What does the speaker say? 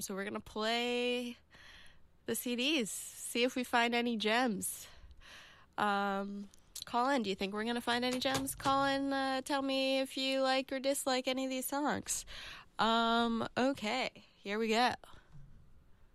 So we're going to play the CDs, see if we find any gems. Colin, do you think we're going to find any gems? Colin, tell me if you like or dislike any of these songs. Okay, here we go.